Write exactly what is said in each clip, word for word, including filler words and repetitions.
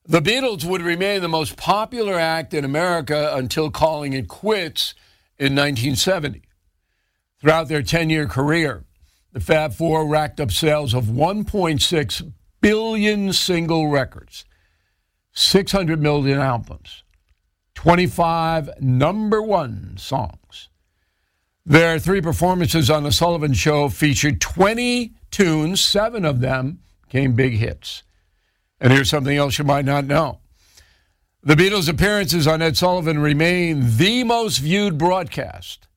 The Beatles would remain the most popular act in America until calling it quits in nineteen seventy. Throughout their ten-year career, the Fab Four racked up sales of one point six billion single records, six hundred million albums, twenty-five number one songs. Their three performances on The Sullivan Show featured twenty tunes. Seven of them became big hits. And here's something else you might not know. The Beatles' appearances on Ed Sullivan remain the most viewed broadcast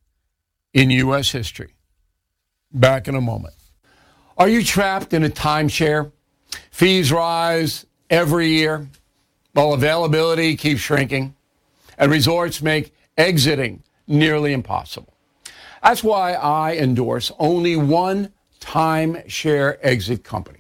in U S history. Back in a moment. Are you trapped in a timeshare? Fees rise every year, while availability keeps shrinking, and resorts make exiting nearly impossible. That's why I endorse only one timeshare exit company,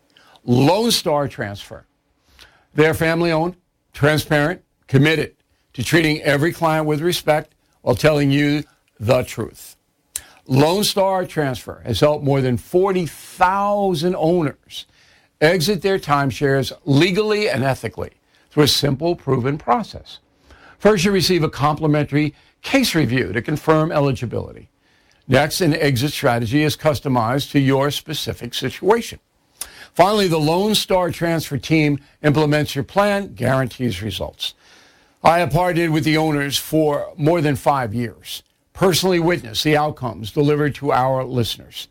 Lone Star Transfer. They're family-owned, transparent, committed to treating every client with respect while telling you the truth. Lone Star Transfer has helped more than forty thousand owners exit their timeshares legally and ethically through a simple, proven process. First, you receive a complimentary case review to confirm eligibility. Next, an exit strategy is customized to your specific situation. Finally, the Lone Star Transfer team implements your plan, guarantees results. I have partnered with the owners for more than five years, personally witnessed the outcomes delivered to our listeners.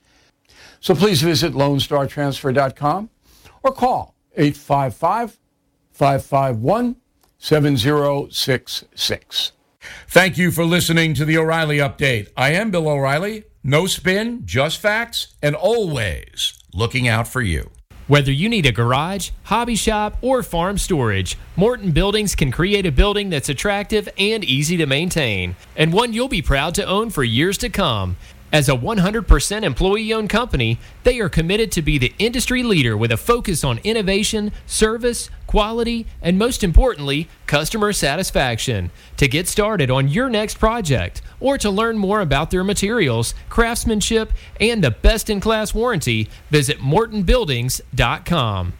So please visit lone star transfer dot com or call eight five five, five five one, seven zero six six. Thank you for listening to the O'Reilly Update. I am Bill O'Reilly. No spin, just facts, and always looking out for you. Whether you need a garage, hobby shop, or farm storage, Morton Buildings can create a building that's attractive and easy to maintain, and one you'll be proud to own for years to come. As a one hundred percent employee-owned company, they are committed to be the industry leader with a focus on innovation, service, quality, and most importantly, customer satisfaction. To get started on your next project, or to learn more about their materials, craftsmanship, and the best-in-class warranty, visit morton buildings dot com.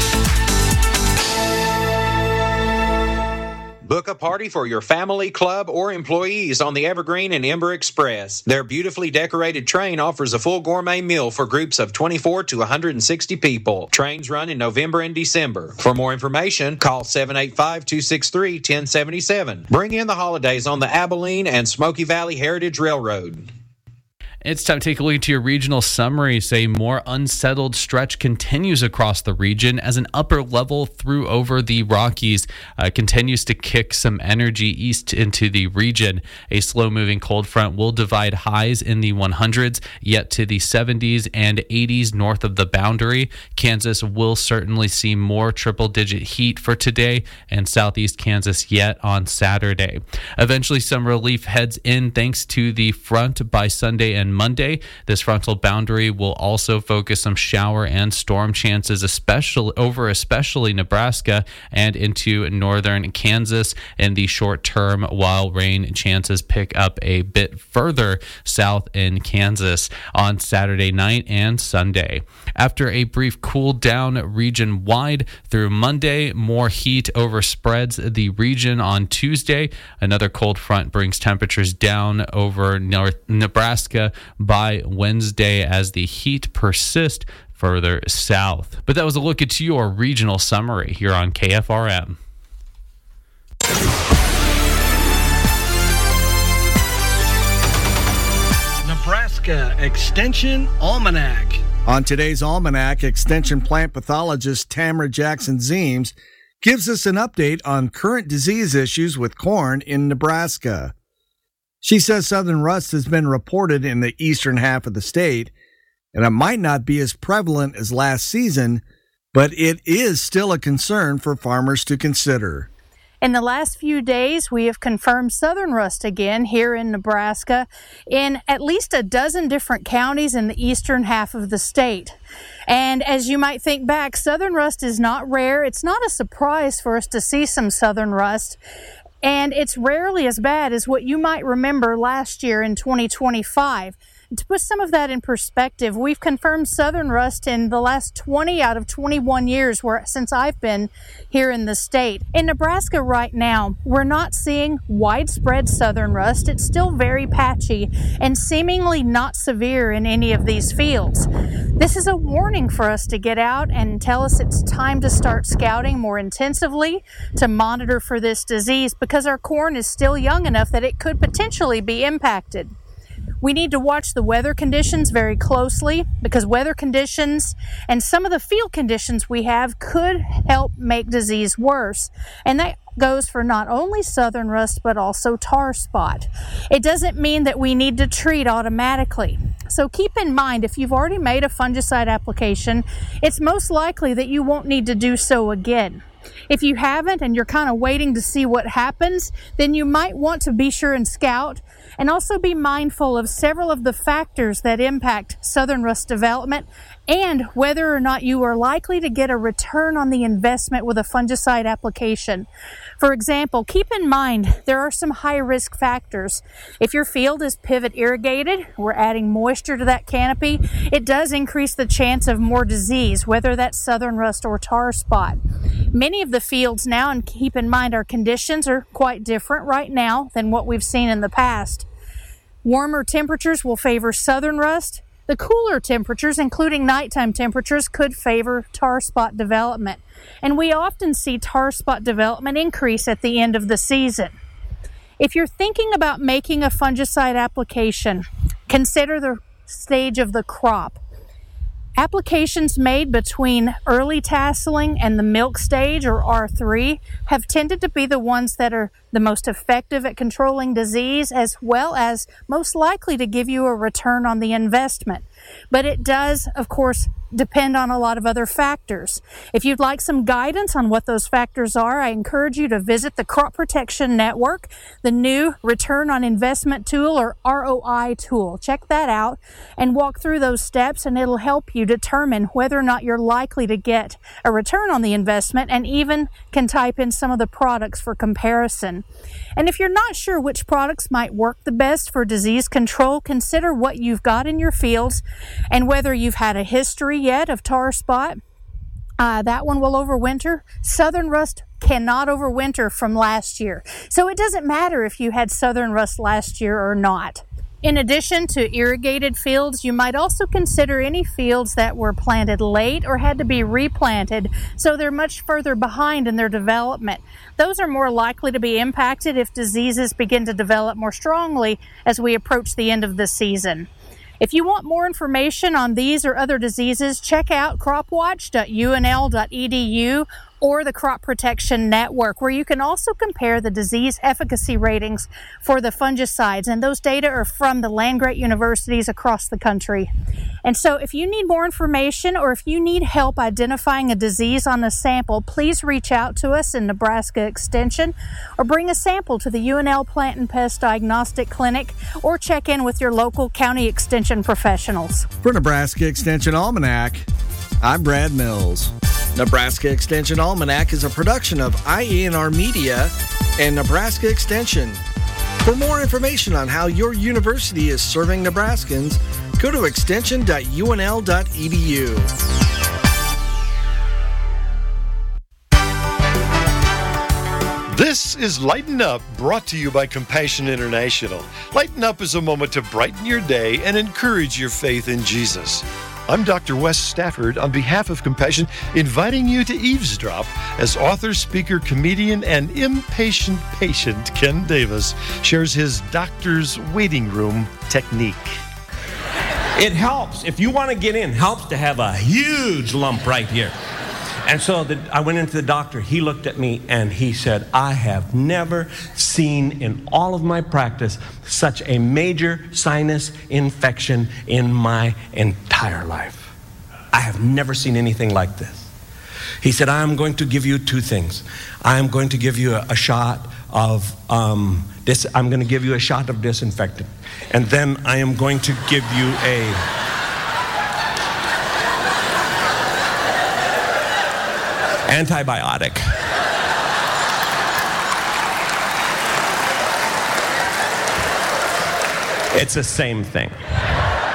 Book a party for your family, club, or employees on the Evergreen and Ember Express. Their beautifully decorated train offers a full gourmet meal for groups of twenty-four to one hundred sixty people. Trains run in November and December. For more information, call seven eight five, two six three, one zero seven seven. Bring in the holidays on the Abilene and Smoky Valley Heritage Railroad. It's time to take a look at your regional summaries. A more unsettled stretch continues across the region as an upper level through over the Rockies uh, continues to kick some energy east into the region. A slow-moving cold front will divide highs in the hundreds, yet to the seventies and eighties north of the boundary. Kansas will certainly see more triple-digit heat for today, and southeast Kansas yet on Saturday. Eventually, some relief heads in thanks to the front by Sunday and Monday. This frontal boundary will also focus some shower and storm chances, especially over especially Nebraska and into northern Kansas in the short term, while rain chances pick up a bit further south in Kansas on Saturday night and Sunday. After a brief cool down region wide through Monday, more heat overspreads the region on Tuesday. Another cold front brings temperatures down over North Nebraska by Wednesday as the heat persists further south. But that was a look at your regional summary here on K F R M. Nebraska Extension Almanac. On today's Almanac, Extension plant pathologist Tamara Jackson-Zeems gives us an update on current disease issues with corn in Nebraska. She says southern rust has been reported in the eastern half of the state, and it might not be as prevalent as last season, but it is still a concern for farmers to consider. In the last few days, we have confirmed southern rust again here in Nebraska in at least a dozen different counties in the eastern half of the state. And as you might think back, southern rust is not rare. It's not a surprise for us to see some southern rust. And it's rarely as bad as what you might remember last year in twenty twenty-five. To put some of that in perspective, we've confirmed southern rust in the last twenty out of twenty-one years where, since I've been here in the state. In Nebraska right now, we're not seeing widespread southern rust. It's still very patchy and seemingly not severe in any of these fields. This is a warning for us to get out and tell us it's time to start scouting more intensively to monitor for this disease, because our corn is still young enough that it could potentially be impacted. We need to watch the weather conditions very closely, because weather conditions and some of the field conditions we have could help make disease worse. And that goes for not only southern rust, but also tar spot. It doesn't mean that we need to treat automatically. So keep in mind, if you've already made a fungicide application, it's most likely that you won't need to do so again. If you haven't and you're kind of waiting to see what happens, then you might want to be sure and scout, and also be mindful of several of the factors that impact southern rust development and whether or not you are likely to get a return on the investment with a fungicide application. For example, keep in mind there are some high-risk factors. If your field is pivot irrigated, we're adding moisture to that canopy, it does increase the chance of more disease, whether that's southern rust or tar spot. Many of the fields now, and keep in mind our conditions are quite different right now than what we've seen in the past. Warmer temperatures will favor southern rust. The cooler temperatures, including nighttime temperatures, could favor tar spot development. And we often see tar spot development increase at the end of the season. If you're thinking about making a fungicide application, consider the stage of the crop. Applications made between early tasseling and the milk stage, or R three, have tended to be the ones that are the most effective at controlling disease, as well as most likely to give you a return on the investment. But it does, of course, depend on a lot of other factors. If you'd like some guidance on what those factors are, I encourage you to visit the Crop Protection Network, the new Return on Investment tool, or R O I tool. Check that out and walk through those steps, and it'll help you determine whether or not you're likely to get a return on the investment, and even can type in some of the products for comparison. And if you're not sure which products might work the best for disease control, consider what you've got in your fields and whether you've had a history yet of tar spot. Uh, that one will overwinter. Southern rust cannot overwinter from last year. So it doesn't matter if you had southern rust last year or not. In addition to irrigated fields, you might also consider any fields that were planted late or had to be replanted, so they're much further behind in their development. Those are more likely to be impacted if diseases begin to develop more strongly as we approach the end of the season. If you want more information on these or other diseases, check out crop watch dot U N L dot E D U or the Crop Protection Network, where you can also compare the disease efficacy ratings for the fungicides. And those data are from the land-grant universities across the country. And so if you need more information, or if you need help identifying a disease on a sample, please reach out to us in Nebraska Extension, or bring a sample to the U N L Plant and Pest Diagnostic Clinic, or check in with your local county extension professionals. For Nebraska Extension Almanac, I'm Brad Mills. Nebraska Extension Almanac is a production of I E N R Media and Nebraska Extension. For more information on how your university is serving Nebraskans, go to extension dot U N L dot E D U. This is Lighten Up, brought to you by Compassion International. Lighten Up is a moment to brighten your day and encourage your faith in Jesus. I'm Doctor Wes Stafford, on behalf of Compassion, inviting you to eavesdrop as author, speaker, comedian, and impatient patient Ken Davis shares his doctor's waiting room technique. It helps, if you want to get in, helps to have a huge lump right here. And so the, I went into the doctor. He looked at me and he said, I have never seen in all of my practice such a major sinus infection in my entire life. I have never seen anything like this. He said, I'm going to give you two things. I am going to give you a, a shot of um, this. I'm going to give you a shot of disinfectant, and then I am going to give you a antibiotic. It's the same thing.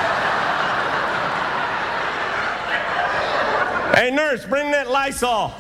Hey, nurse, bring that Lysol.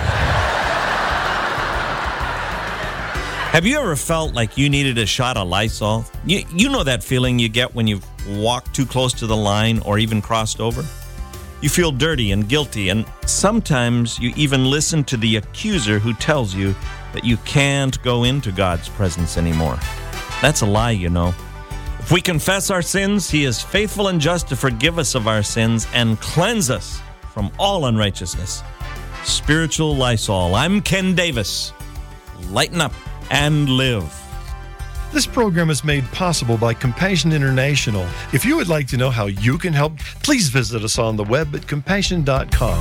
Have you ever felt like you needed a shot of Lysol? You, you know that feeling you get when you've walked too close to the line or even crossed over? You feel dirty and guilty, and sometimes you even listen to the accuser who tells you that you can't go into God's presence anymore. That's a lie, you know. If we confess our sins, He is faithful and just to forgive us of our sins and cleanse us from all unrighteousness. Spiritual Lysol. I'm Ken Davis. Lighten up and live. This program is made possible by Compassion International. If you would like to know how you can help, please visit us on the web at compassion dot com.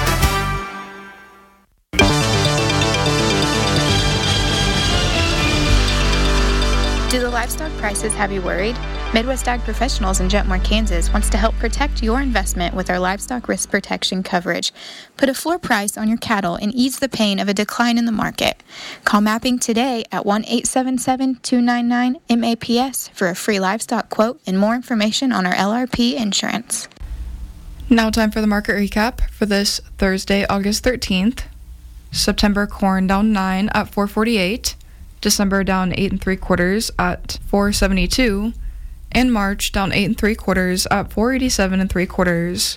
Do the livestock prices have you worried? Midwest Ag Professionals in Jetmore, Kansas wants to help protect your investment with our livestock risk protection coverage. Put a floor price on your cattle and ease the pain of a decline in the market. Call Mapping today at one eight seven seven, two nine nine, M A P S for a free livestock quote and more information on our L R P insurance. Now time for the market recap for this Thursday, August thirteenth. September corn down nine at four forty-eight. December down eight and three quarters at four seventy-two, and March down eight and three quarters at four eighty-seven and three quarters.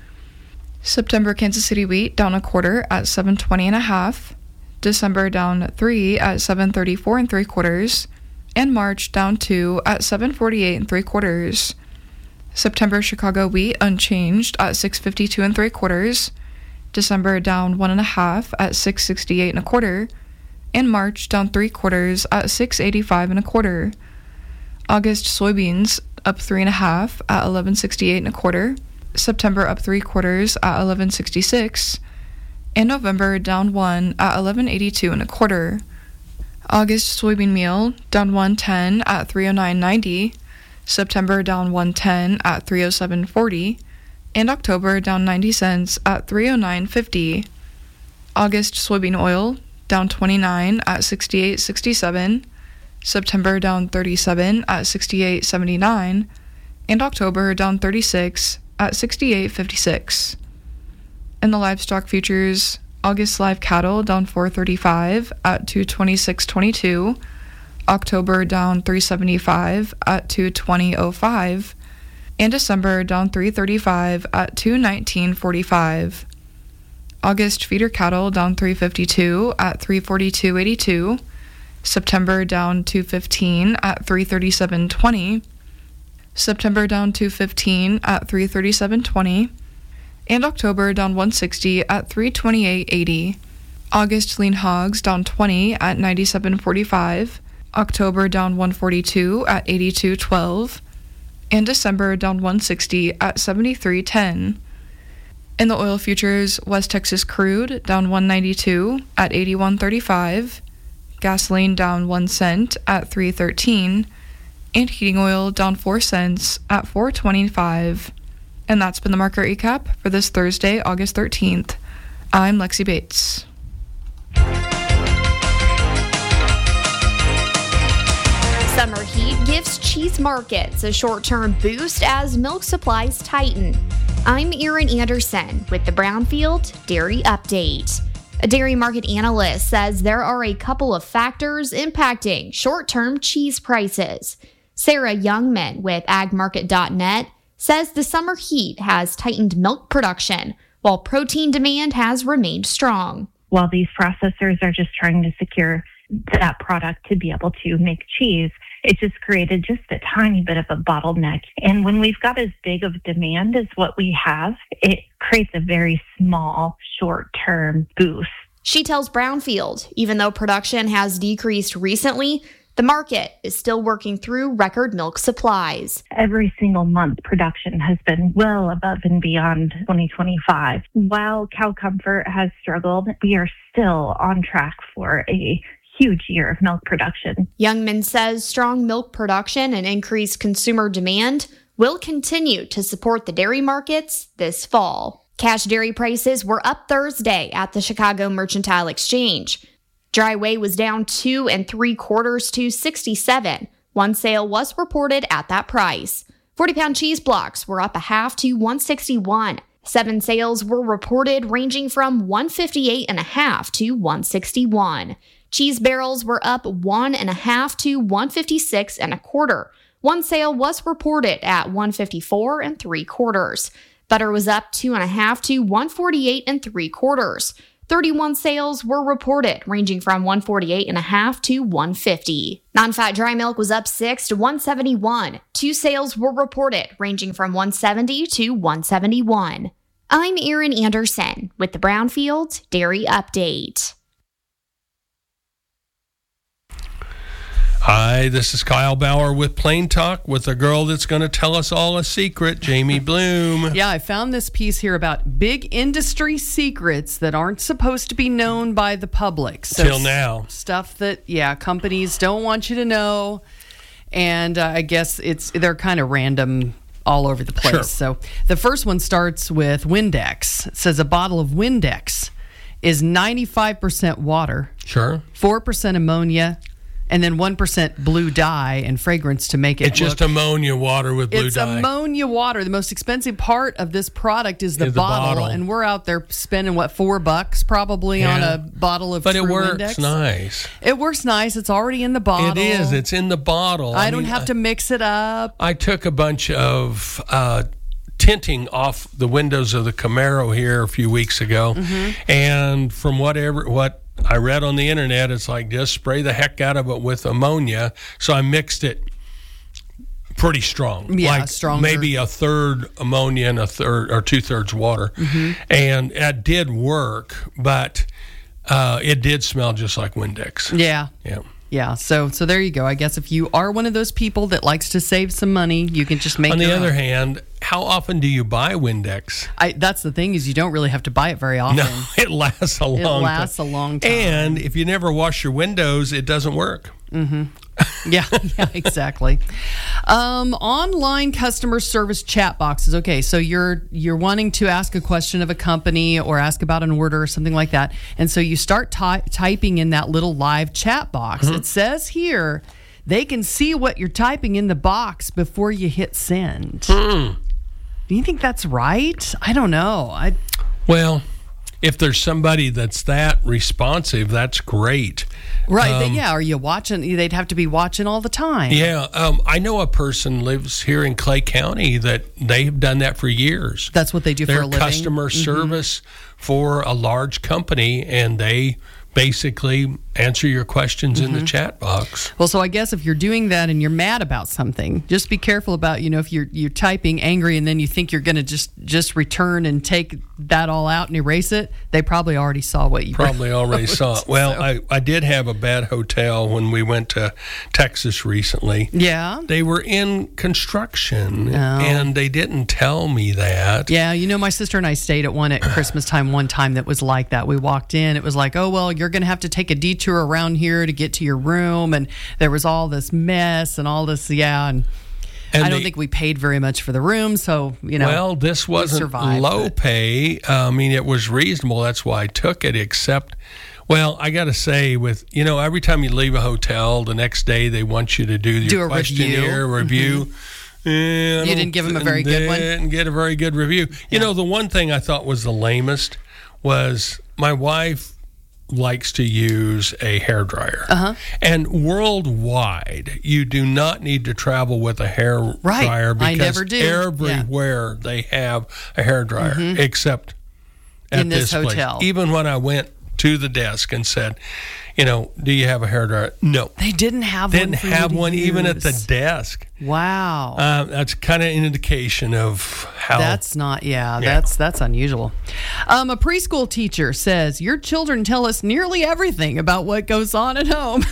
September Kansas City wheat down a quarter at seven twenty and a half. December down three at seven thirty-four and three quarters, and March down two at seven forty-eight and three quarters. September Chicago wheat unchanged at six fifty-two and three quarters. December down one and a half at six sixty-eight and a quarter. And March down three quarters at six eighty-five and a quarter. August soybeans up three and a half at eleven sixty-eight and a quarter. September up three quarters at eleven sixty-six, and November down one at eleven eighty-two and a quarter. August soybean meal down one ten at three oh nine ninety. September down one ten at three oh seven forty, and October down ninety cents at three oh nine fifty. August soybean oil down twenty-nine at sixty-eight sixty-seven, September down thirty-seven at sixty-eight seventy-nine, and October down thirty-six at sixty-eight fifty-six. In the livestock futures, August live cattle down four thirty-five at two twenty-six twenty-two, October down three seventy-five at two twenty oh five, and December down three thirty-five at two nineteen forty-five. August feeder cattle down three fifty-two at three forty-two eighty-two, September down two fifteen at three thirty-seven twenty, September down two fifteen at three thirty-seven twenty, and October down one sixty at three twenty-eight eighty. August lean hogs down twenty at ninety-seven forty-five, October down one forty-two at eighty-two twelve, and December down one sixty at seventy-three ten. In the oil futures, West Texas crude down one ninety-two at eighty-one thirty-five, gasoline down one cent at three thirteen, and heating oil down four cents at four twenty-five. And that's been the market recap for this Thursday, August thirteenth. I'm Lexi Bates. Summer heat gives cheese markets a short-term boost as milk supplies tighten. I'm Erin Anderson with the Brownfield Dairy Update. A dairy market analyst says there are a couple of factors impacting short-term cheese prices. Sarah Youngman with ag market dot net says the summer heat has tightened milk production, while protein demand has remained strong. While these processors are just trying to secure that product to be able to make cheese, it just created just a tiny bit of a bottleneck. And when we've got as big of demand as what we have, it creates a very small, short-term boost. She tells Brownfield, even though production has decreased recently, the market is still working through record milk supplies. Every single month, production has been well above and beyond twenty twenty-five. While Cow Comfort has struggled, we are still on track for a huge year of milk production. Youngman says strong milk production and increased consumer demand will continue to support the dairy markets this fall. Cash dairy prices were up Thursday at the Chicago Mercantile Exchange. Dry whey was down two and three quarters to sixty-seven. One sale was reported at that price. forty-pound cheese blocks were up a half to one sixty-one, Seven sales were reported ranging from one fifty-eight and a half to one sixty-one. Cheese barrels were up one and a half to one fifty-six and a quarter. One sale was reported at one fifty-four and three quarters. Butter was up two and a half to one forty-eight and three quarters. thirty-one sales were reported ranging from one forty-eight and a half to one fifty. Non-fat dry milk was up six to one seventy-one. Two sales were reported ranging from one seventy to one seventy-one. I'm Erin Anderson with the Brownfield Dairy Update. Hi, this is Kyle Bauer with Plain Talk with a girl that's going to tell us all a secret, Jamie Bloom. Yeah, I found this piece here about big industry secrets that aren't supposed to be known by the public. So Till now. Stuff that, yeah, companies don't want you to know. And uh, I guess it's they're kind of random all over the place. Sure. So the first one starts with Windex. It says a bottle of Windex is ninety-five percent water, Sure. four percent ammonia, and then one percent blue dye and fragrance to make it It's just look- ammonia water with blue it's dye. ammonia water. The most expensive part of this product is the, Is the bottle, bottle. and we're out there spending, what, four bucks probably Yeah. on a bottle of But it True works Windex? nice. It works nice. It's already in the bottle. It is. It's in the bottle. I, don't mean, have to mix it up. I took a bunch of uh, tinting off the windows of the Camaro here a few weeks ago, Mm-hmm. and from whatever what I read on the internet, it's like just spray the heck out of it with ammonia. So I mixed it pretty strong, Yeah, like stronger. maybe a third ammonia and a third or two thirds water, Mm-hmm. and it did work, but uh, it did smell just like Windex. Yeah. Yeah. Yeah, so so there you go. I guess if you are one of those people that likes to save some money, you can just make On the your other own. hand, how often do you buy Windex? I, that's the thing, is you don't really have to buy it very often. No, it lasts a long It time. lasts a long time. And if you never wash your windows, it doesn't work. Mm-hmm. Yeah, yeah, exactly. Um, online customer service chat boxes. Okay, so you're you're wanting to ask a question of a company or ask about an order or something like that, and so you start ty- typing in that little live chat box. Mm-hmm. It says here they can see what you're typing in the box before you hit send. Mm. Do you think that's right? I don't know. I Well, if there's somebody that's that responsive, that's great. right, but Um, yeah. Are you watching? They'd have to be watching all the time. Yeah, um, I know a person lives here in Clay County that they've done that for years. That's what they do They're for a living. customer Mhm. service for a large company, and they basically answer your questions in the Mhm. chat box. Well, so I guess if you're doing that and you're mad about something, just be careful about, you know, if you're you're typing angry and then you think you're going to just just return and take that all out and erase it, they probably already saw what you Probably already wrote. saw it. Well, So- I, I did have a bad hotel when we went to Texas recently. Yeah. They were in construction, Oh. and they didn't tell me that. Yeah, you know, my sister and I stayed at one at Christmas time one time that was like that. We walked in, it was like, oh, well, you're going to have to take a detour around here to get to your room. And there was all this mess and all this, yeah. And, And I don't they- think we paid very much for the room. So, you know. well, this we wasn't survived, low but- pay. I mean, it was reasonable. That's why I took it, except, well, I got to say, with, you know, every time you leave a hotel, the next day they want you to do your Do a questionnaire review. review. Eh, I You don't didn't give 'em a th- very good one? Didn't get a very good review. You know, the one thing I thought was the lamest was my wife likes to use a hairdryer. Uh-huh. And worldwide, you do not need to travel with a hair Right. dryer I because never do. everywhere they have a hair dryer, Mhm. except at In this place. hotel. Even when I went to the desk and said, you know, do you have a hair dryer? No. They didn't have Didn't one. for you have to one even at the use. desk. Wow. Uh, that's kind of an indication of how. That's not, yeah, Yeah. that's that's unusual. Um, a preschool teacher says, your children tell us nearly everything about what goes on at home.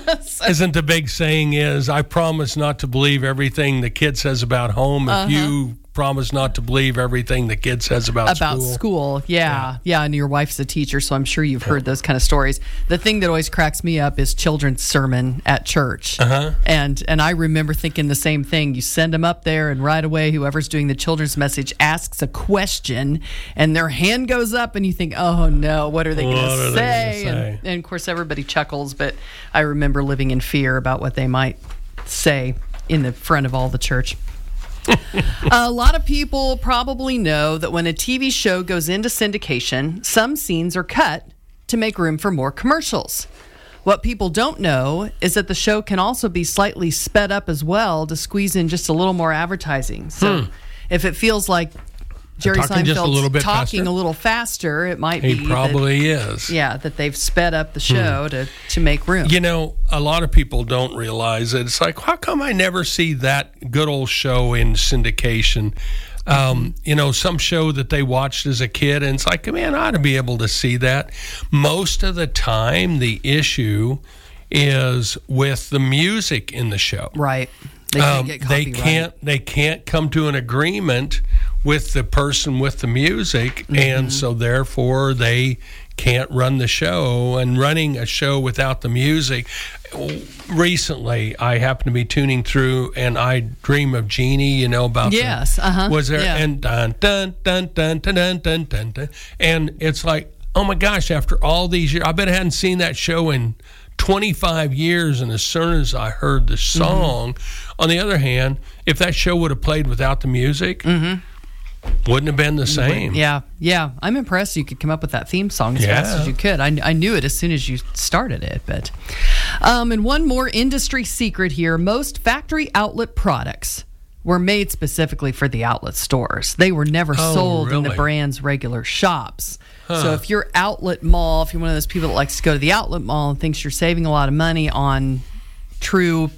Isn't the big saying is, I promise not to believe everything the kid says about home if Uh-huh. you promise not to believe everything the kid says about, about school. school. Yeah, yeah. And your wife's a teacher, so I'm sure you've heard those kind of stories. The thing that always cracks me up is children's sermon at church. Uh-huh. And and I remember thinking the same thing. You send them up there, and right away, whoever's doing the children's message asks a question, and their hand goes up, and you think, oh no, what are they going What to are they say? gonna And, say? and of course, everybody chuckles, but I remember living in fear about what they might say in the front of all the church. A lot of people probably know that when a T V show goes into syndication, some scenes are cut to make room for more commercials. What people don't know is that the show can also be slightly sped up as well to squeeze in just a little more advertising. So Hmm. if it feels like Jerry Talking just a Seinfeld's little bit talking faster? a little faster, it might He be probably that, is. Yeah, that they've sped up the show to, to make room. You know, a lot of people don't realize it. It's like, how come I never see that good old show in syndication? Um, you know, some show that they watched as a kid, and it's like, man, I ought to be able to see that. Most of the time, the issue is with the music in the show. Right. They can't Um, get they copyright. can't. They can't come to an agreement with the person with the music, Mm-hmm. and so therefore they can't run the show. And running a show without the music. Recently, I happened to be tuning through, and I Dream of Jeannie. You know about Yes, the, uh-huh, was there yeah. and dun dun dun dun dun dun dun dun dun, and it's like, oh my gosh! After all these years, I bet I hadn't seen that show in twenty-five years, and as soon as I heard the song, Mm-hmm. on the other hand, if that show would have played without the music, Mm-hmm. wouldn't have been the same. Yeah, yeah. I'm impressed you could come up with that theme song as Yeah. fast as you could. I, I knew it as soon as you started it. But, um, and one more industry secret here: most factory outlet products were made specifically for the outlet stores. They were never Oh, sold in the really? brand's regular shops. Huh. So if you're outlet mall, if you're one of those people that likes to go to the outlet mall and thinks you're saving a lot of money on true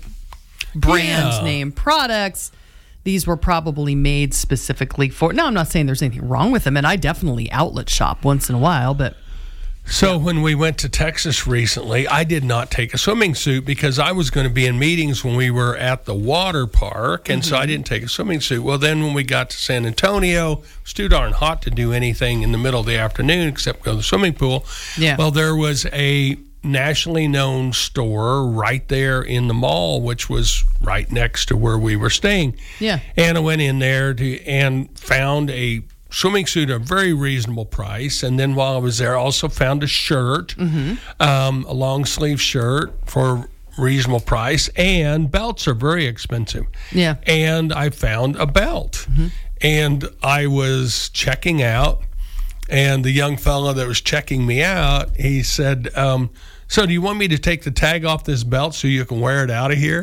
brand Yeah. name products, these were probably made specifically for. Now, I'm not saying there's anything wrong with them, and I definitely outlet shop once in a while, but So when we went to Texas recently, I did not take a swimming suit because I was going to be in meetings when we were at the water park, and so I didn't take a swimming suit. Well, then when we got to San Antonio, it was too darn hot to do anything in the middle of the afternoon except go to the swimming pool. Yeah. Well, there was a nationally known store right there in the mall, which was right next to where we were staying. Yeah. And I went in there to and found a swimming suit at a very reasonable price. And then while I was there, I also found a shirt, um, a long sleeve shirt for a reasonable price. And belts are very expensive. yeah. And I found a belt. And I was checking out. And the young fellow that was checking me out, he said, um, so do you want me to take the tag off this belt so you can wear it out of here?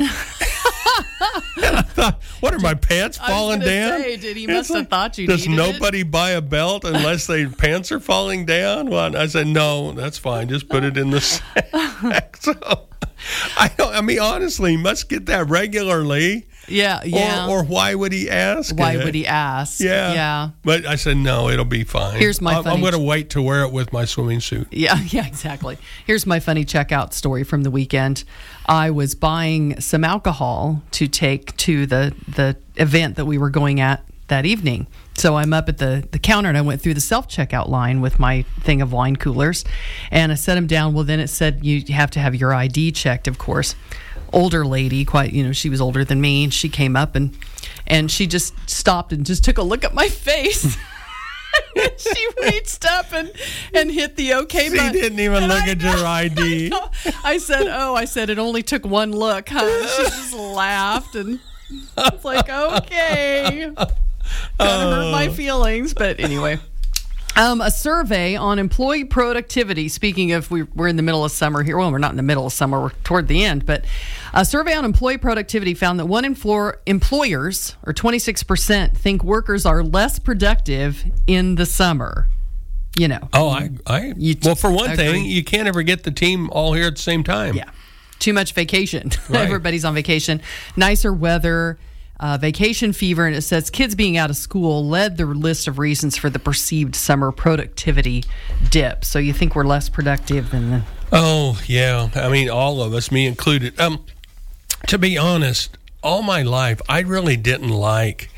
And I thought, what are my pants I was falling gonna down? say, did he It's must have like, thought you Does needed it? nobody buy a belt unless their pants are falling down? Well, I said, no, that's fine. Just put it in the sack. So I don't. I mean, honestly, he must get that regularly. Yeah, yeah. Or, or why would he ask? Why it? would he ask? Yeah. Yeah. But I said, no, it'll be fine. Here's my I'm, I'm funny- going to wait to wear it with my swimming suit. Yeah, yeah, exactly. Here's my funny checkout story from the weekend. I was buying some alcohol to take to the, the event that we were going at that evening. So I'm up at the, the counter and I went through the self-checkout line with my thing of wine coolers and I set them down. Well, then it said you have to have your I D checked, of course. Older lady, quite, you know, she was older than me, and she came up and and she just stopped and just took a look at my face. She reached up and, and hit the okay She button. didn't even And look I at know, your I D. I, I said, oh, I said, it only took one look, huh? And she just laughed, and I was like, okay. Kind of hurt my feelings, but anyway. Um, a survey on employee productivity. Speaking of, we, we're in the middle of summer here. Well, we're not in the middle of summer. We're toward the end. But a survey on employee productivity found that one in four employers, or twenty-six percent, think workers are less productive in the summer. You know. Oh, I, I You well, for one agree. thing, you can't ever get the team all here at the same time. Yeah. Too much vacation. Right. Everybody's on vacation. Nicer weather. Uh, vacation fever, and it says kids being out of school led the list of reasons for the perceived summer productivity dip. So you think we're less productive than the... Oh, yeah. I mean, all of us, me included. Um, to be honest, all my life, I really didn't like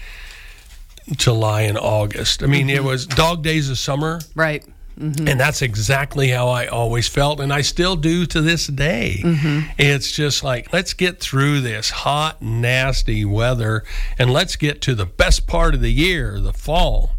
July and August. I mean, Mm-hmm. it was dog days of summer. Right. Mm-hmm. And that's exactly how I always felt, and I still do to this day. Mm-hmm. It's just like, let's get through this hot, nasty weather, and let's get to the best part of the year, the fall.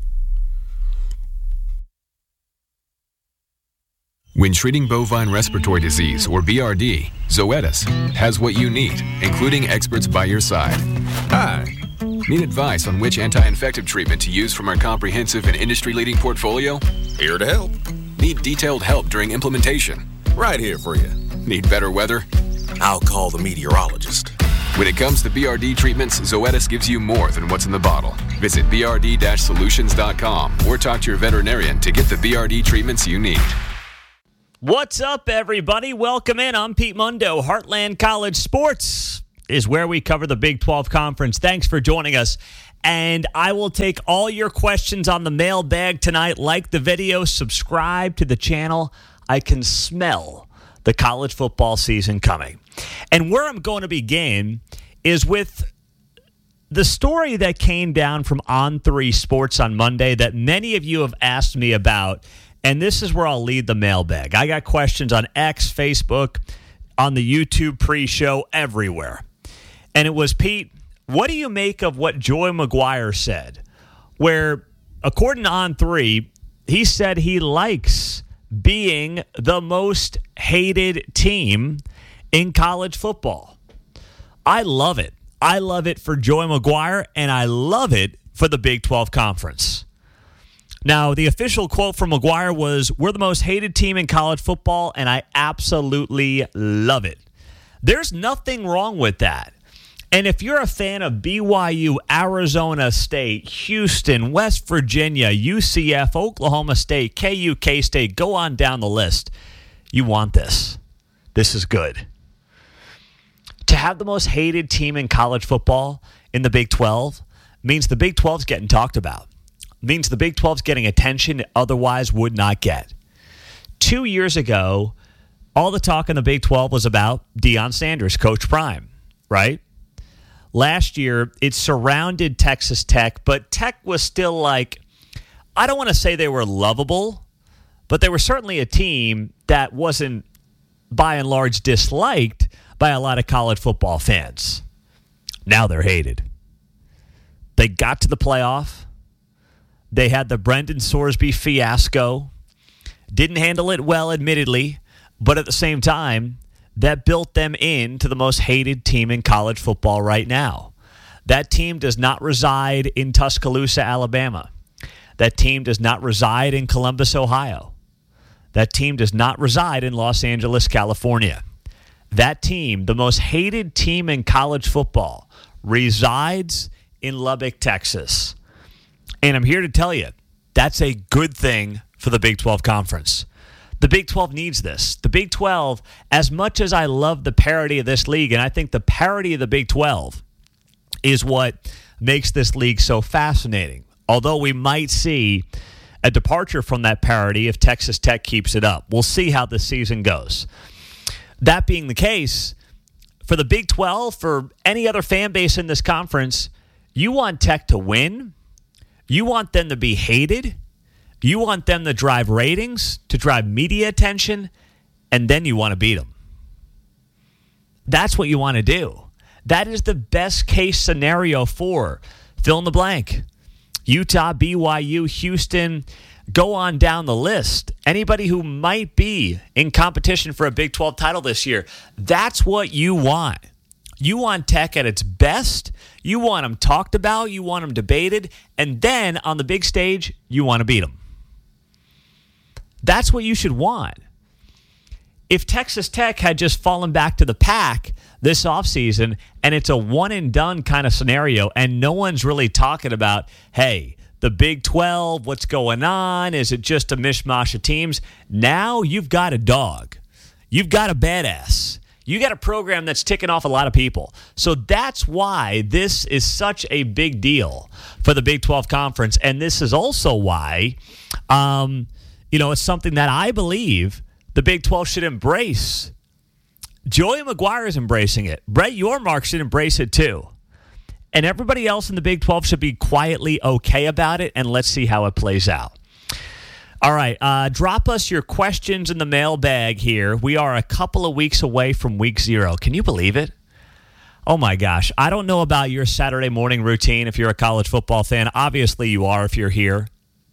When treating bovine respiratory disease, or B R D, Zoetis has what you need, including experts by your side. Hi, Need advice on which anti-infective treatment to use from our comprehensive and industry-leading portfolio? Here to help. Need detailed help during implementation? Right here for you. Need better weather? I'll call the meteorologist. When it comes to B R D treatments, Zoetis gives you more than what's in the bottle. Visit b r d dash solutions dot com or talk to your veterinarian to get the B R D treatments you need. What's up, everybody? Welcome in. I'm Pete Mundo. Heartland College Sports is where we cover the Big twelve Conference. Thanks for joining us. And I will take all your questions on the mailbag tonight. Like the video, subscribe to the channel. I can smell the college football season coming. And where I'm going to begin is with the story that came down from On three Sports on Monday that many of you have asked me about. And this is where I'll lead the mailbag. I got questions on X, Facebook, on the YouTube pre-show, everywhere. And it was, Pete, what do you make of what Joey McGuire said? Where, according to On three, he said he likes being the most hated team in college football. I love it. I love it for Joey McGuire, and I love it for the Big twelve Conference. Now, the official quote from McGuire was, "We're the most hated team in college football, and I absolutely love it." There's nothing wrong with that. And if you're a fan of B Y U, Arizona State, Houston, West Virginia, U C F, Oklahoma State, K U, K-State, go on down the list, you want this. This is good. To have the most hated team in college football in the Big twelve means the Big twelve is getting talked about. Means the Big twelve is getting attention it otherwise would not get. Two years ago, all the talk in the Big twelve was about Deion Sanders, Coach Prime, right? Last year, it surrounded Texas Tech, but Tech was still like, I don't want to say they were lovable, but they were certainly a team that wasn't, by and large, disliked by a lot of college football fans. Now they're hated. They got to the playoff. They had the Brendan Sorsby fiasco. Didn't handle it well, admittedly, but at the same time, that built them into the most hated team in college football right now. That team does not reside in Tuscaloosa, Alabama. That team does not reside in Columbus, Ohio. That team does not reside in Los Angeles, California. That team, the most hated team in college football, resides in Lubbock, Texas. And I'm here to tell you, that's a good thing for the Big twelve Conference. The Big twelve needs this. The Big twelve, as much as I love the parity of this league, and I think the parity of the Big twelve is what makes this league so fascinating. Although we might see a departure from that parity if Texas Tech keeps it up. We'll see how the season goes. That being the case, for the Big twelve, for any other fan base in this conference, you want Tech to win. You want them to be hated. You want them to drive ratings, to drive media attention, and then you want to beat them. That's what you want to do. That is the best case scenario for fill in the blank. Utah, B Y U, Houston, go on down the list. Anybody who might be in competition for a Big twelve title this year, that's what you want. You want Tech at its best. You want them talked about. You want them debated. And then on the big stage, you want to beat them. That's what you should want. If Texas Tech had just fallen back to the pack this offseason and it's a one-and-done kind of scenario and no one's really talking about, hey, the Big twelve, what's going on? Is it just a mishmash of teams? Now you've got a dog. You've got a badass. You got a program that's ticking off a lot of people. So that's why this is such a big deal for the Big twelve Conference. And this is also why, um, you know, it's something that I believe the Big twelve should embrace. Joey McGuire is embracing it. Brett Yormark should embrace it too. And everybody else in the Big twelve should be quietly okay about it, and let's see how it plays out. All right, uh, drop us your questions in the mailbag here. We are a couple of weeks away from week zero. Can you believe it? Oh, my gosh. I don't know about your Saturday morning routine if you're a college football fan. Obviously, you are if you're here.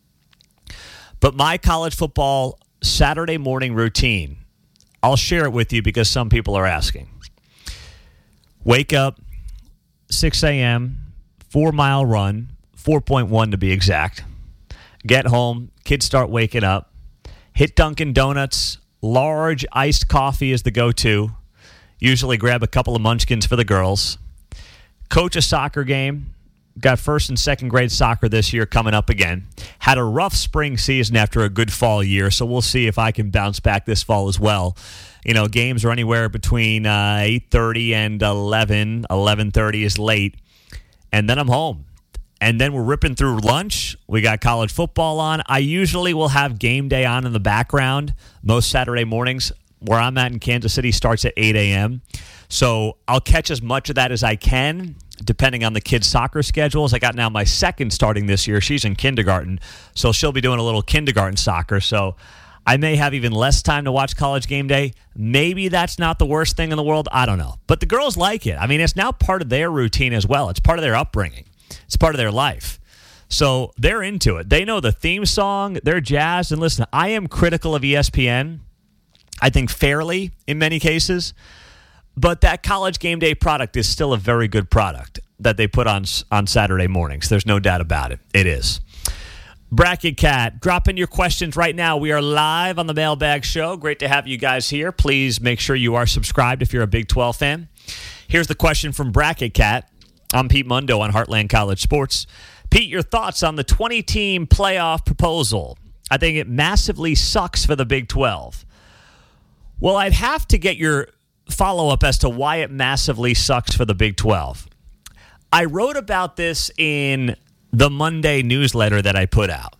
But my college football Saturday morning routine, I'll share it with you because some people are asking. Wake up, six a.m., four-mile run, four point one to be exact. Get home, kids start waking up. Hit Dunkin' Donuts. Large iced coffee is the go-to. Usually grab a couple of munchkins for the girls. Coach a soccer game. Got first and second grade soccer this year coming up again. Had a rough spring season after a good fall year, so we'll see if I can bounce back this fall as well. You know, games are anywhere between uh, eight thirty and eleven. eleven thirty is late. And then I'm home. And then we're ripping through lunch. We got college football on. I usually will have game day on in the background most Saturday mornings. Where I'm at in Kansas City starts at eight a.m. So I'll catch as much of that as I can, depending on the kids' soccer schedules. I got now my second starting this year. She's in kindergarten, so she'll be doing a little kindergarten soccer. So I may have even less time to watch College Game Day. Maybe that's not the worst thing in the world. I don't know. But the girls like it. I mean, it's now part of their routine as well. It's part of their upbringing. It's part of their life. So they're into it. They know the theme song. They're jazzed. And listen, I am critical of E S P N. I think fairly in many cases. But that College Game Day product is still a very good product that they put on on Saturday mornings. There's no doubt about it. It is. Bracket Cat, drop in your questions right now. We are live on the Mailbag Show. Great to have you guys here. Please make sure you are subscribed if you're a Big twelve fan. Here's the question from Bracket Cat. I'm Pete Mundo on Heartland College Sports. Pete, your thoughts on the twenty-team playoff proposal? I think it massively sucks for the Big twelve. Well, I'd have to get your follow-up as to why it massively sucks for the Big twelve. I wrote about this in the Monday newsletter that I put out.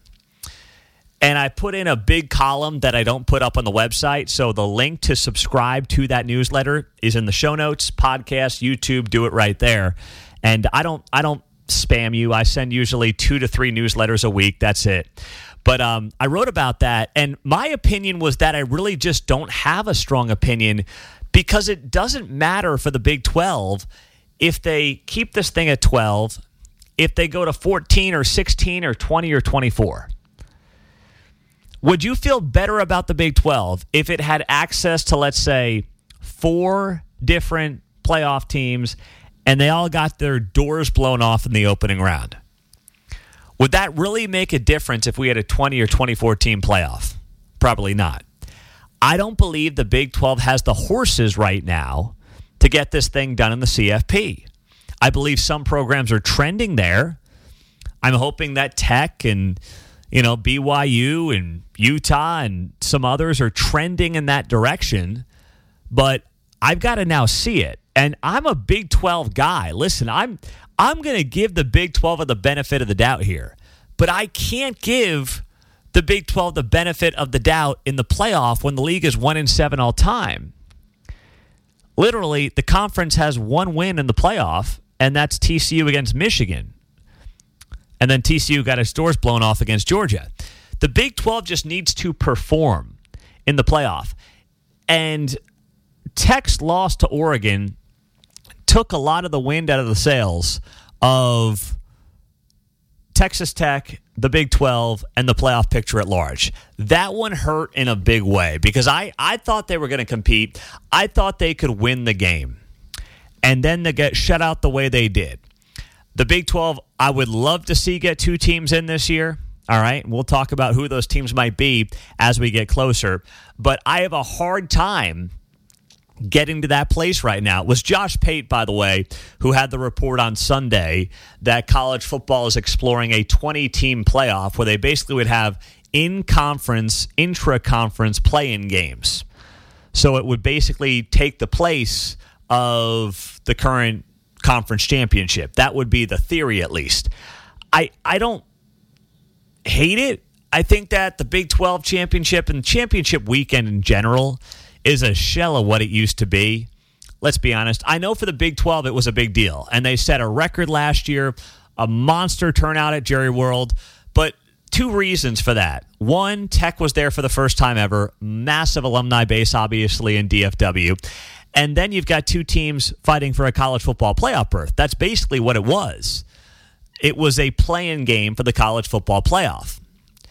And I put in a big column that I don't put up on the website. So the link to subscribe to that newsletter is in the show notes, podcast, YouTube, do it right there. And I don't I don't spam you. I send usually two to three newsletters a week. That's it. But um, I wrote about that. And my opinion was that I really just don't have a strong opinion, because it doesn't matter for the Big twelve if they keep this thing at twelve, if they go to fourteen or sixteen or twenty or twenty-four. Would you feel better about the Big twelve if it had access to, let's say, four different playoff teams and they all got their doors blown off in the opening round? Would that really make a difference if we had a twenty or twenty-four team playoff? Probably not. I don't believe the Big twelve has the horses right now to get this thing done in the C F P. I believe some programs are trending there. I'm hoping that Tech and, you know, B Y U and Utah and some others are trending in that direction. But I've got to now see it. And I'm a Big twelve guy. Listen, I'm I'm going to give the Big twelve the benefit of the doubt here. But I can't give the Big twelve the benefit of the doubt in the playoff when the league is one and seven all time. Literally, the conference has one win in the playoff, and that's T C U against Michigan. And then T C U got its doors blown off against Georgia. The Big twelve just needs to perform in the playoff. And Tech's loss to Oregon took a lot of the wind out of the sails of Texas Tech, the Big twelve, and the playoff picture at large. That one hurt in a big way because I, I thought they were going to compete. I thought they could win the game. And then they get shut out the way they did. The Big twelve, I would love to see get two teams in this year. All right, we'll talk about who those teams might be as we get closer. But I have a hard time getting to that place right now. It was Josh Pate, by the way, who had the report on Sunday that college football is exploring a twenty-team playoff where they basically would have in-conference, intra-conference play-in games. So it would basically take the place of the current conference championship. That would be the theory, at least. I I don't hate it. I think that the Big twelve championship and championship weekend in general is a shell of what it used to be. Let's be honest. I know for the Big twelve it was a big deal, and they set a record last year, a monster turnout at Jerry World, but two reasons for that. One, Tech was there for the first time ever, massive alumni base, obviously, in D F W. And then you've got two teams fighting for a college football playoff berth. That's basically what it was. It was a play-in game for the college football playoff.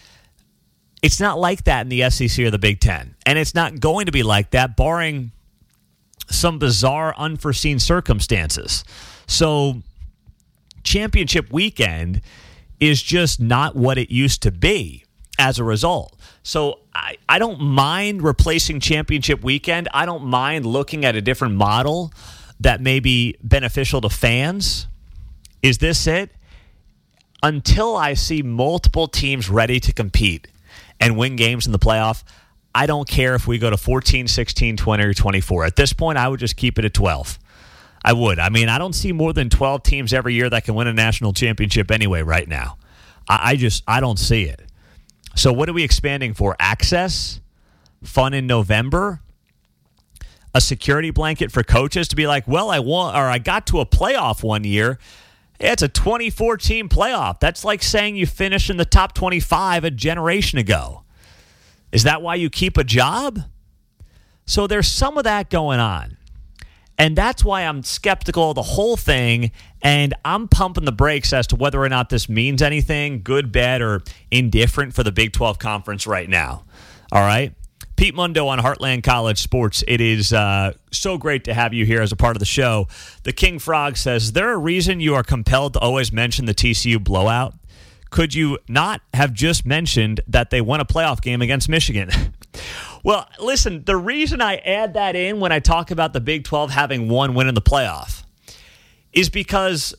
It's not like that in the S E C or the Big Ten. And it's not going to be like that, barring some bizarre, unforeseen circumstances. So championship weekend is just not what it used to be as a result. So I, I don't mind replacing championship weekend. I don't mind looking at a different model that may be beneficial to fans. Is this it? Until I see multiple teams ready to compete and win games in the playoff, I don't care if we go to fourteen, sixteen, twenty, or twenty-four. At this point, I would just keep it at twelve. I would. I mean, I don't see more than twelve teams every year that can win a national championship anyway right now. I, I just, I don't see it. So what are we expanding for? Access? Fun in November? A security blanket for coaches to be like, well, I won, or I got to a playoff one year. Yeah, it's a twenty-four team playoff. That's like saying you finished in the top twenty-five a generation ago. Is that why you keep a job? So there's some of that going on. And that's why I'm skeptical of the whole thing, and I'm pumping the brakes as to whether or not this means anything, good, bad, or indifferent for the Big twelve Conference right now. All right? Pete Mundo on Heartland College Sports. It is uh, so great to have you here as a part of the show. The King Frog says, is there a reason you are compelled to always mention the T C U blowout? Could you not have just mentioned that they won a playoff game against Michigan? Well, listen, the reason I add that in when I talk about the Big twelve having one win in the playoff is because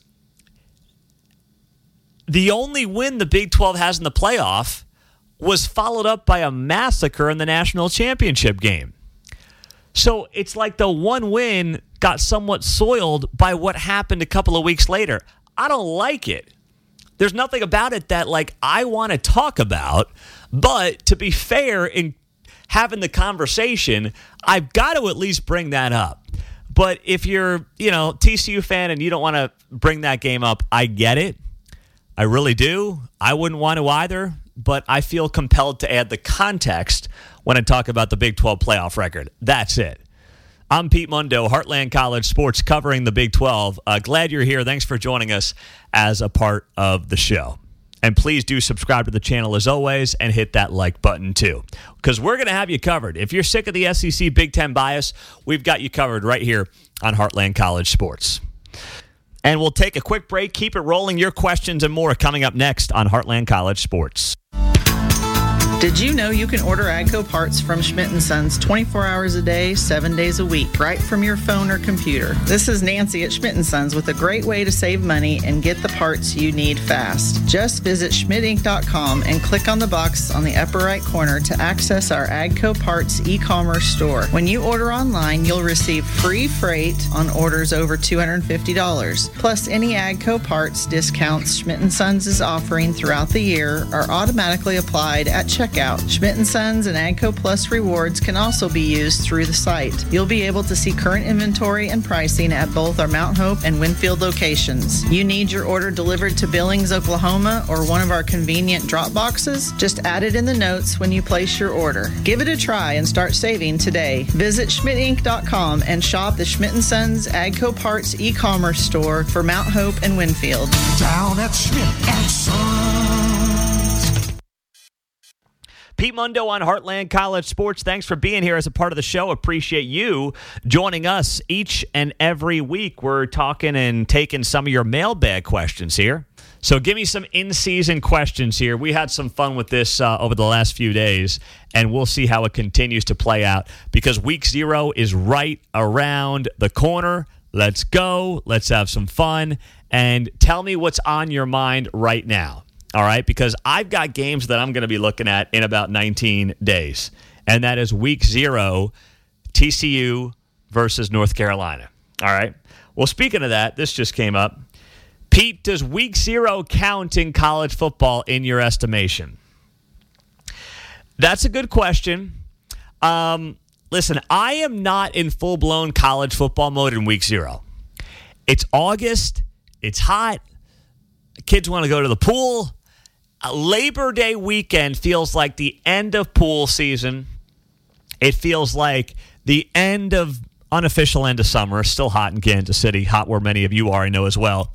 the only win the Big twelve has in the playoff was followed up by a massacre in the national championship game. So it's like the one win got somewhat soiled by what happened a couple of weeks later. I don't like it. There's nothing about it that, like, I want to talk about, but to be fair in having the conversation, I've got to at least bring that up. But if you're, you know, T C U fan and you don't want to bring that game up, I get it. I really do. I wouldn't want to either, but I feel compelled to add the context when I talk about the Big twelve playoff record. That's it. I'm Pete Mundo, Heartland College Sports, covering the Big twelve. Uh, glad you're here. Thanks for joining us as a part of the show. And please do subscribe to the channel as always and hit that like button too, because we're going to have you covered. If you're sick of the S E C Big Ten bias, we've got you covered right here on Heartland College Sports. And we'll take a quick break. Keep it rolling. Your questions and more coming up next on Heartland College Sports. Did you know you can order AGCO parts from Schmidt and Sons twenty-four hours a day, seven days a week, right from your phone or computer? This is Nancy at Schmidt and Sons with a great way to save money and get the parts you need fast. Just visit schmidt inc dot com and click on the box on the upper right corner to access our AGCO parts e-commerce store. When you order online, you'll receive free freight on orders over two hundred fifty dollars. Plus, any AGCO parts discounts Schmidt and Sons is offering throughout the year are automatically applied at checkout. Schmidt and Sons and AGCO Plus rewards can also be used through the site. You'll be able to see current inventory and pricing at both our Mount Hope and Winfield locations. You need your order delivered to Billings, Oklahoma, or one of our convenient drop boxes? Just add it in the notes when you place your order. Give it a try and start saving today. Visit schmidt inc dot com and shop the Schmidt and Sons AGCO Parts e-commerce store for Mount Hope and Winfield. Down at Schmidt and Sons. Pete Mundo on Heartland College Sports. Thanks for being here as a part of the show. Appreciate you joining us each and every week. We're talking and taking some of your mailbag questions here. So give me some in-season questions here. We had some fun with this uh, over the last few days, and we'll see how it continues to play out because week zero is right around the corner. Let's go. Let's have some fun. And tell me what's on your mind right now. All right, because I've got games that I'm going to be looking at in about nineteen days, and that is week zero, T C U versus North Carolina. All right. Well, speaking of that, this just came up. Pete, does week zero count in college football in your estimation? That's a good question. Um, listen, I am not in full-blown college football mode in week zero. It's August. It's hot. Kids want to go to the pool. Labor Day weekend feels like the end of pool season. It feels like the end of unofficial end of summer. Still hot in Kansas City, hot where many of you are, I know as well.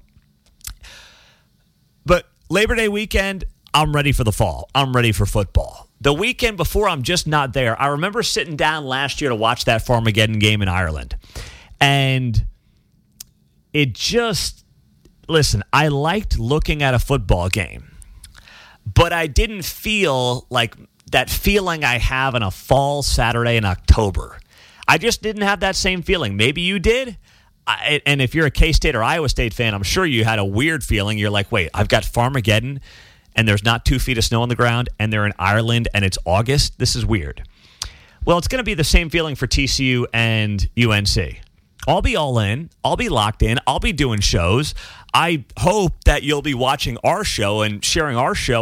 But Labor Day weekend, I'm ready for the fall. I'm ready for football. The weekend before, I'm just not there. I remember sitting down last year to watch that Farmageddon game in Ireland. And it just... listen, I liked looking at a football game, but I didn't feel like that feeling I have on a fall Saturday in October. I just didn't have that same feeling. Maybe you did. I, and if you're a K-State or Iowa State fan, I'm sure you had a weird feeling. You're like, wait, I've got Farmageddon, and there's not two feet of snow on the ground, and they're in Ireland, and it's August. This is weird. Well, it's going to be the same feeling for T C U and U N C. I'll be all in. I'll be locked in. I'll be doing shows. I hope that you'll be watching our show and sharing our show